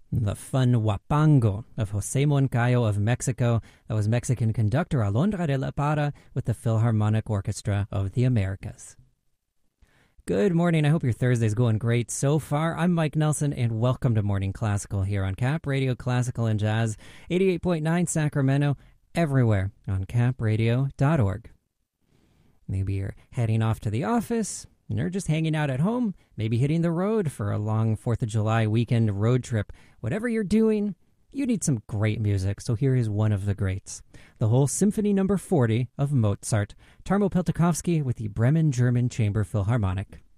The fun Huapango of Jose Moncayo of Mexico. That was Mexican conductor Alondra de la Parra with the Philharmonic Orchestra of the Americas. Good morning. I hope your Thursday's going great so far. I'm Mike Nelson, and welcome to Morning Classical here on Cap Radio Classical and Jazz, 88.9 Sacramento, everywhere on capradio.org. Maybe you're heading off to the office, and you're just hanging out at home, maybe hitting the road for a long 4th of July weekend road trip. Whatever you're doing, you need some great music, so here is one of the greats. The whole Symphony No. 40 of Mozart, Tarmo Peltakovsky with the Bremen German Chamber Philharmonic.